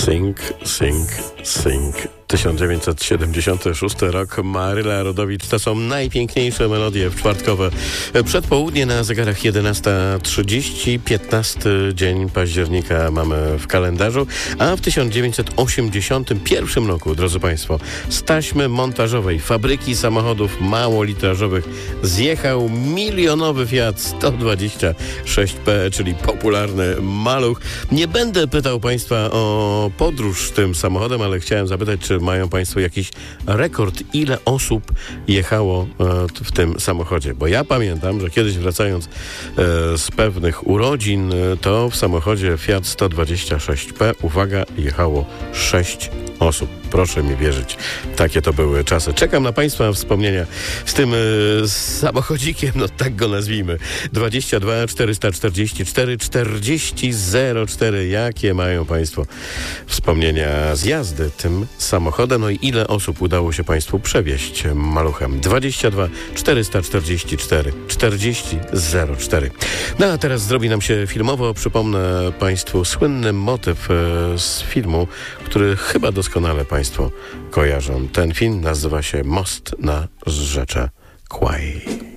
Sing, sing, sing. 1976 rok, Maryla Rodowicz. To są najpiękniejsze melodie w czwartkowe przedpołudnie na zegarach 11:30. 15 dzień października mamy w kalendarzu, a w 1981 roku, drodzy Państwo, z taśmy montażowej fabryki samochodów małolitrażowych zjechał milionowy Fiat 126P, czyli popularny maluch. Nie będę pytał Państwa o podróż tym samochodem, ale chciałem zapytać, czy mają Państwo jakiś rekord, ile osób jechało w tym samochodzie? Bo ja pamiętam, że kiedyś wracając z pewnych urodzin, to w samochodzie Fiat 126P, uwaga, jechało 6 osób. Proszę mi wierzyć, takie to były czasy. Czekam na Państwa wspomnienia z tym samochodzikiem, no tak go nazwijmy. 22 444 4004. Jakie mają Państwo wspomnienia z jazdy tym samochodem? No i ile osób udało się Państwu przewieźć maluchem? 22 444 4004. No a teraz zrobi nam się filmowo. Przypomnę Państwu słynny motyw z filmu, który chyba doskonale Państwo kojarzą. Ten film nazywa się Most na rzece Kwaj.